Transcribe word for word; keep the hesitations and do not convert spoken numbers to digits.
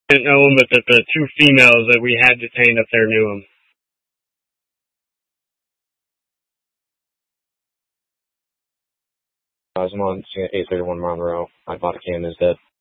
Didn't know him, but that the two females that we had detained up there knew him. I was on eight thirty-one Monroe. I bought a can is dead.